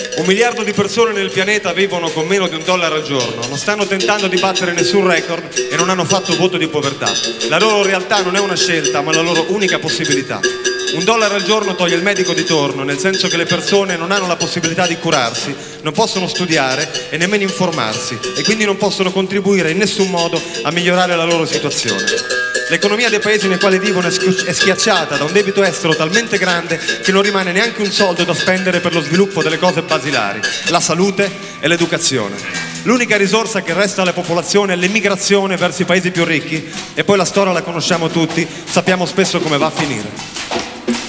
1 miliardo di persone nel pianeta vivono con meno di $1 al giorno, non stanno tentando di battere nessun record e non hanno fatto voto di povertà. La loro realtà non è una scelta, ma la loro unica possibilità. $1 al giorno toglie il medico di torno, nel senso che le persone non hanno la possibilità di curarsi, non possono studiare e nemmeno informarsi e quindi non possono contribuire in nessun modo a migliorare la loro situazione. L'economia dei paesi nei quali vivono è schiacciata da un debito estero talmente grande che non rimane neanche un soldo da spendere per lo sviluppo delle cose basilari, la salute e l'educazione. L'unica risorsa che resta alle popolazioni è l'emigrazione verso i paesi più ricchi e poi la storia la conosciamo tutti, sappiamo spesso come va a finire.